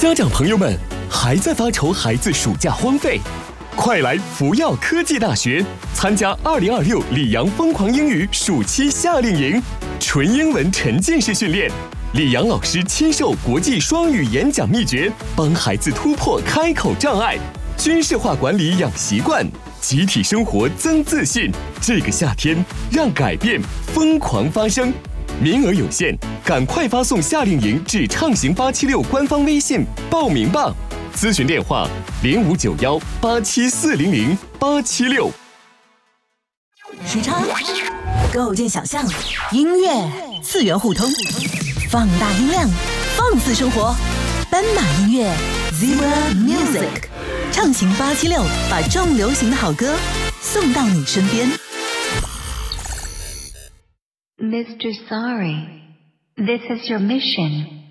家长朋友们，还在发愁孩子暑假荒废？快来福耀科技大学参加2026里昂疯狂英语暑期夏令营，纯英文沉浸式训练，里昂老师亲授国际双语演讲秘诀，帮孩子突破开口障碍，军事化管理养习惯，集体生活增自信。这个夏天，让改变疯狂发生。名额有限，赶快发送夏令营至畅行876官方微信报名吧。咨询电话059187400876。 时差，构建想象，音乐次元互通，放大音量，放肆生活。斑马音乐 Zebra Music， 畅行876，把重流行的好歌送到你身边。 Mr. Sorry, this is your mission.